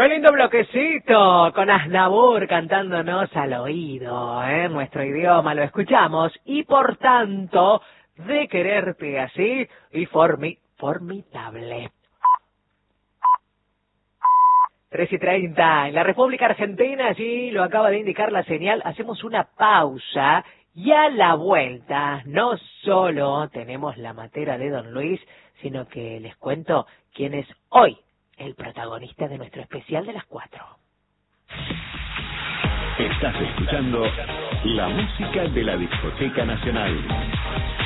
Qué lindo bloquecito con Aznavour cantándonos al oído, nuestro idioma, lo escuchamos y por tanto de quererte así y formidable. 3:30 en la República Argentina, allí lo acaba de indicar la señal, hacemos una pausa y a la vuelta no solo tenemos la matera de Don Luis, sino que les cuento quién es hoy el protagonista de nuestro especial de las 4. Estás escuchando la música de la Discoteca Nacional.